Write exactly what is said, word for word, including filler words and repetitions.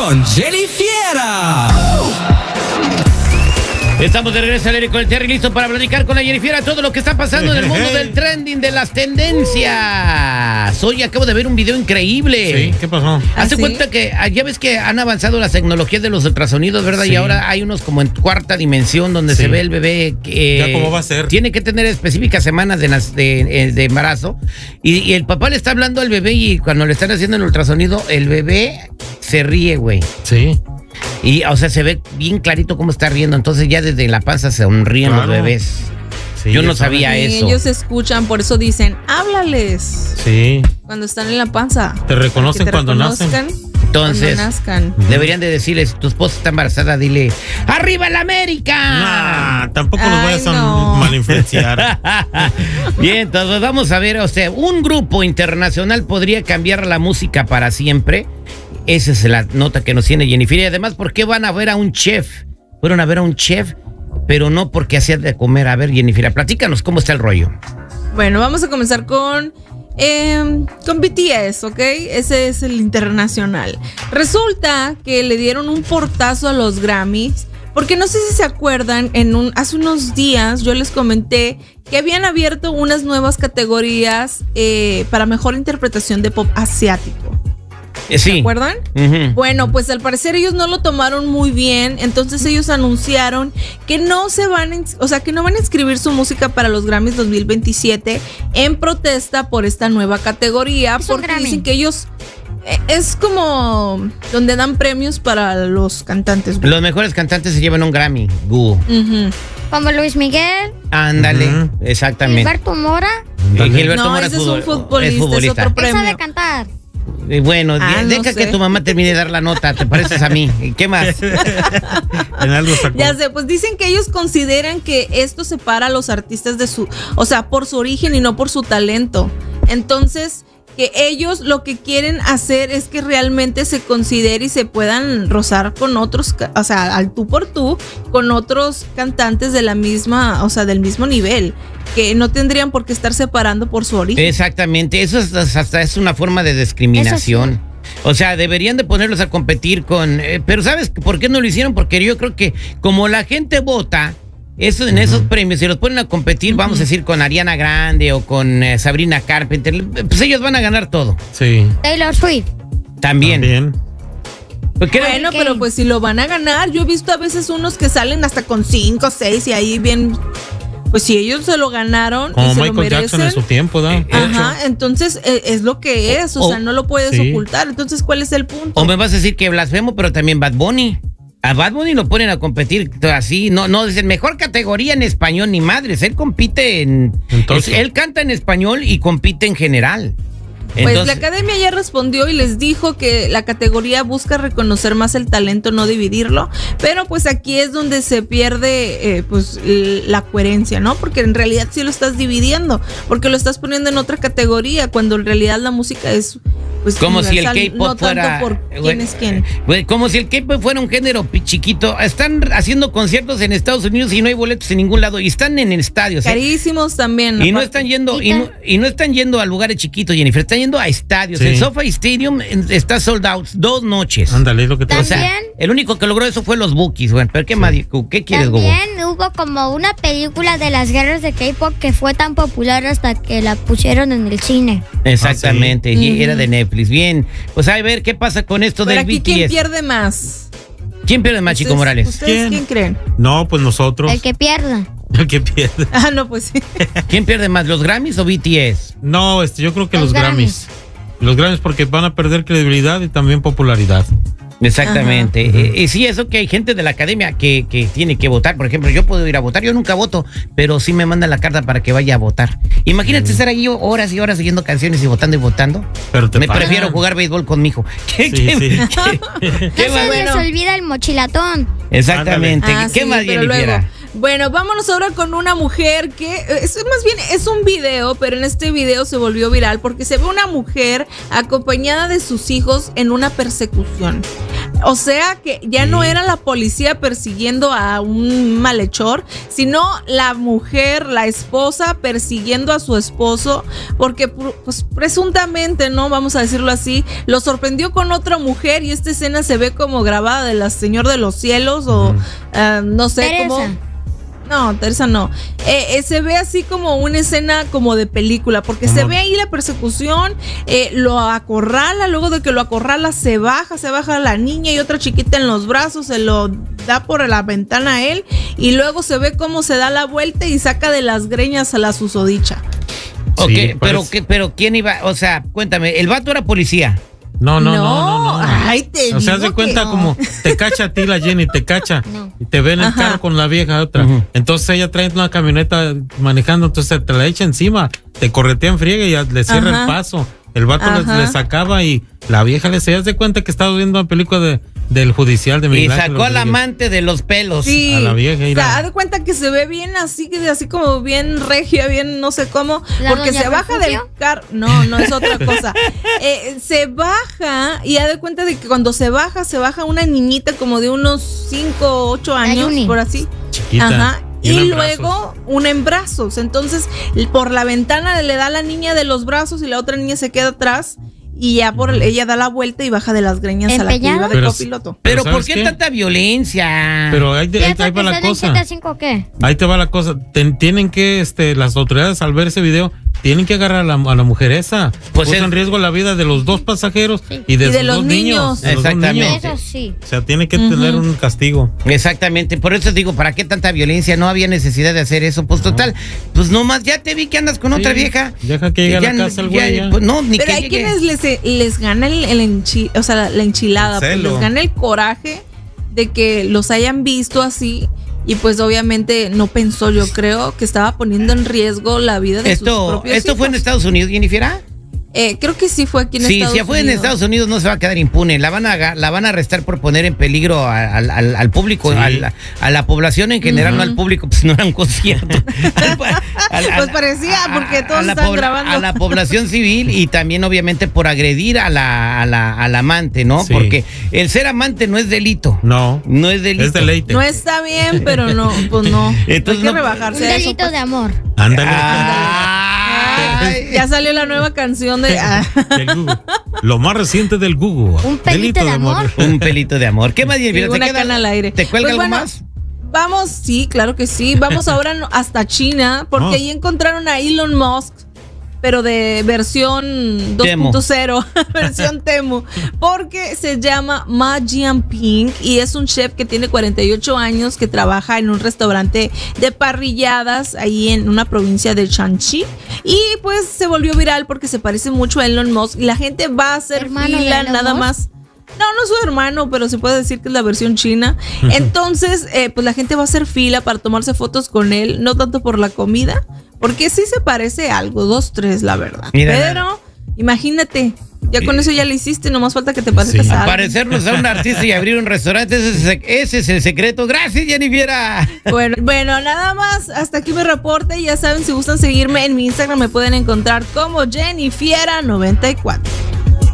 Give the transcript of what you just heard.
con Jenny Fiera. Estamos de regreso al aire con el Terry, listo para platicar con la Jenny Fiera todo lo que está pasando en el mundo del trending, de las tendencias. Hoy acabo de ver un video increíble. Sí, ¿qué pasó? Hazte ¿Ah, sí? cuenta que ya ves que han avanzado las tecnologías de los ultrasonidos, ¿verdad? Sí. Y ahora hay unos como en cuarta dimensión donde Sí. se ve el bebé. Que, ¿Ya cómo va a ser? Tiene que tener específicas semanas de, nas- de, de embarazo. Y, y el papá le está hablando al bebé y cuando le están haciendo el ultrasonido, el bebé se ríe, güey. Sí. Y, o sea, se ve bien clarito cómo está riendo. Entonces ya desde la panza se sonríen Claro. los bebés. Sí, Yo no ya saben. sabía Y eso. ellos escuchan, por eso dicen, háblales Sí. cuando están en la panza. Te reconocen Que te cuando nacen. reconozcan Entonces, cuando nazcan. deberían de decirles, tu esposa está embarazada, dile, ¡arriba la América! Nah, tampoco los Ay, vayas a no. mal influenciar. Bien, entonces vamos a ver, o sea, un grupo internacional podría cambiar la música para siempre. Esa es la nota que nos tiene Jennifer. Y además, ¿por qué van a ver a un chef? Fueron a ver a un chef, pero no porque hacía de comer. A ver, Jennifer, platícanos cómo está el rollo. Bueno, vamos a comenzar con, eh, con B T S, ¿ok? Ese es el internacional. Resulta que le dieron un portazo a los Grammys, porque no sé si se acuerdan, en un, hace unos días yo les comenté que habían abierto unas nuevas categorías eh, para mejor interpretación de pop asiático. Eh, sí. ¿Se acuerdan? Ujú. Bueno, pues al parecer ellos no lo tomaron muy bien, entonces ellos anunciaron que no se van, a, ins- o sea, que no van a inscribir su música para los Grammys dos mil veintisiete en protesta por esta nueva categoría, Es un porque Grammy. dicen que ellos eh, es como donde dan premios para los cantantes. Los mejores cantantes se llevan un Grammy. Gu. Ujú. Como Luis Miguel, Ándale, Ujú. exactamente. Gilberto Mora. Y Gilberto No, Mora ese es un futbol- futbolista, es otro Él premio. sabe cantar. Y bueno, Ah, de- no deja que sé. tu mamá termine de dar la nota, te pareces a mí. ¿Y qué más? En algo sacó. Ya sé, pues dicen que ellos consideran que esto separa a los artistas de su, o sea, por su origen y no por su talento. Entonces, que ellos lo que quieren hacer es que realmente se considere y se puedan rozar con otros, ca- o sea, al tú por tú, con otros cantantes de la misma, o sea, del mismo nivel, que no tendrían por qué estar separando por su origen. Exactamente, eso es, hasta es una forma de discriminación. O sea, deberían de ponerlos a competir con... eh, pero ¿sabes por qué no lo hicieron? Porque yo creo que como la gente vota, eso, en esos premios, si los ponen a competir, vamos a decir, con Ariana Grande o con eh, Sabrina Carpenter, pues ellos van a ganar todo. Sí. Taylor Swift. También. También. Pues creo- Bueno, Ok. pero pues si lo van a ganar, yo he visto a veces unos que salen hasta con cinco, seis y ahí bien, pues si ellos se lo ganaron Como y se Michael lo Jackson merecen. en su tiempo, ¿da? Eh, Ajá, entonces eh, es lo que es, o, O- sea, no lo puedes sí. ocultar. Entonces, ¿cuál es el punto? O me vas a decir que blasfemo, pero también Bad Bunny. A Bad Bunny lo ponen a competir así, no, no, dicen mejor categoría en español, ni madres, él compite en... Entonces- es- él canta en español y compite en general. Pues Entonces, la academia ya respondió y les dijo que la categoría busca reconocer más el talento, no dividirlo, pero pues aquí es donde se pierde eh, pues l- la coherencia, ¿no? Porque en realidad sí lo estás dividiendo, porque lo estás poniendo en otra categoría, cuando en realidad la música es pues como si el universal, K-pop no fuera... tanto por güey, quién es quién. güey, como si el K-pop fuera un género pi- chiquito. Están haciendo conciertos en Estados Unidos y no hay boletos en ningún lado. Y están en estadios. ¿eh? Carísimos también. Y no aparte. están yendo, Y y ta- no, y no están yendo a lugares chiquitos, Jennifer, están yendo a estadios. Sí. El SoFi Stadium en- está sold out dos noches. Ándale, es lo que te O sea, También- el único que logró eso fue los Bookies, güey. Pero ¿qué más? ¿Qué quieres, Gogo? También hubo como una película de las guerras de K-pop que fue tan popular hasta que la pusieron en el cine. Exactamente, Ah, sí. y era de Netflix. Bien, pues a ver qué pasa con esto Pero del aquí, B T S. ¿quién pierde más? ¿Quién pierde más, Chico ¿Ustedes- Morales? ¿Ustedes ¿Quién? quién creen? No, pues nosotros. El que pierda. El que pierde. Ah, no, pues sí. ¿Quién pierde más, los Grammys o B T S? No, este, yo creo que Los los, Grammys. Los Grammys porque van a perder credibilidad y también popularidad. Exactamente. Eh, Y sí, eso que hay gente de la academia que, que tiene que votar. Por ejemplo, yo puedo ir a votar, yo nunca voto, pero sí me mandan la carta para que vaya a votar. Imagínate estar ahí horas y horas oyendo canciones y votando y votando. Pero te Me pagan. prefiero jugar béisbol con mi hijo. ¿Qué, Sí, qué- sí. qué- qué No más? se les Bueno. olvida el mochilatón. Exactamente. Ah, ¿Qué sí, más, pero Jennifer? luego. Bueno, vámonos ahora con una mujer que es más bien es un video, pero en este video se volvió viral porque se ve una mujer acompañada de sus hijos en una persecución. O sea que ya Sí. no era la policía persiguiendo a un malhechor, sino la mujer, la esposa persiguiendo a su esposo, porque pues presuntamente, ¿no? Vamos a decirlo así, lo sorprendió con otra mujer y esta escena se ve como grabada de la Señor de los Cielos o Ujú. uh, no sé Teresa. cómo. No, Teresa no. Eh, eh, se ve así como una escena como de película, porque se Ajá. ve ahí la persecución, eh, lo acorrala, luego de que lo acorrala se baja, se baja la niña y otra chiquita en los brazos, se lo da por la ventana a él y luego se ve cómo se da la vuelta y saca de las greñas a la susodicha. Ok, Sí, pero, parece- ¿qué- pero ¿quién iba? O sea, cuéntame, el vato era policía. No, no, no, no, no. no. Ay, te O sea, haz digo de cuenta que no. como te cacha a ti la Jenny, te cacha No. y te ve en el Ajá. carro con la vieja otra. Ujú. Entonces ella trae una camioneta manejando, entonces te la echa encima, te corretea en friega y ya le cierra Ajá. el paso. El vato le, Ajá. le sacaba y la vieja le se haz de cuenta que estaba viendo una película de, del judicial de Y Miguel Ángel sacó al Rodríguez. amante de los pelos. Sí, a la vieja, o mira. sea, haz de cuenta que se ve bien así, que así como bien regia, bien no sé cómo, ¿La porque doña se baja Refugio? del carro. No, no es otra cosa. Eh, se baja y haz de cuenta de que cuando se baja, se baja una niñita como de unos cinco, ocho años, Yuni. por así. Chiquita. Ajá. y Y, una en brazos. luego una en brazos. Entonces, por la ventana le da a la niña de los brazos y la otra niña se queda atrás. Y ya por ella da la vuelta y baja de las greñas a la que ¿Empeñado? iba de Pero- copiloto. Pero ¿sabes ¿por qué, qué? tanta violencia? Pero ahí, ahí- ahí ¿Piensa va que la está en cosa. Z cinco o qué? Ahí te va la cosa. Ten- tienen que, este, las autoridades al ver ese video, tienen que agarrar a la, a la mujer esa. Pues Puso es- en riesgo la vida de los dos pasajeros Sí. y de, Y de sus los dos niños. niños. de los dos Exactamente. niños. Eso sí. O sea, tiene que tener un castigo. Exactamente, por eso digo, ¿para qué tanta violencia? No había necesidad de hacer eso. Pues total, pues nomás ya te vi que andas con Sí, otra vieja. deja que llegue a la Ya- casa el ya- güey, ya. pues no, ni Pero que hay llegue. quienes les, les gana el, el enchi- o sea, la, la enchilada, pues Celo. les gana el coraje de que los hayan visto así y pues obviamente no pensó, yo creo, que estaba poniendo en riesgo la vida de sus Esto, propios esto fue en hijos. Estados Unidos, Jennifer. Eh, creo que sí fue aquí en Sí, Estados si fue en Unidos. Estados Unidos no se va a quedar impune. La van a aga- la van a arrestar por poner en peligro a- al, al- al público, Sí. a, la, a la población en general, no al público, pues no era un concierto. Al- al- Pues al- parecía, porque todos a la estaban pobla- grabando. A la población civil y también obviamente por agredir a la, a la, al amante, ¿no? Sí. Porque el ser amante no es delito. No. No es delito. Es deleite. No está bien, pero no, pues no. Entonces hay que no- rebajarse Un a eso, delito pues. de amor. Ándale. Ay. Ya salió la nueva canción de... ah. Del Google. Lo más reciente del Google. Un pelito de amor. Un pelito de amor. ¿Qué más, Jennifer? Sí, ¿Te una queda- cana al aire. ¿Te cuelga Pues algo bueno, más? Vamos, sí, claro que sí. Vamos ahora no- hasta China, porque Oh. ahí encontraron a Elon Musk, pero de versión dos Temu. punto cero, versión Temu, porque se llama Ma Jianping y es un chef que tiene cuarenta y ocho años, que trabaja en un restaurante de parrilladas ahí en una provincia de Shanxi. Y pues se volvió viral porque se parece mucho a Elon Musk y la gente va a hacer ¿Hermano de fila Elon nada Musk? más. No, no es su hermano, pero se puede decir que es la versión china. Entonces, eh, pues la gente va a hacer fila para tomarse fotos con él, no tanto por la comida, porque sí se parece algo, dos, tres, la verdad. Mira, Pero, imagínate, ya con eso ya le hiciste, nomás falta que te parezcas Sí. a alguien. Parecernos a un artista y abrir un restaurante, ese es, ese es el secreto. Gracias, Jennifer. Bueno, bueno, nada más, hasta aquí mi reporte. Ya saben, si gustan seguirme en mi Instagram, me pueden encontrar como Jennifiera noventa y cuatro.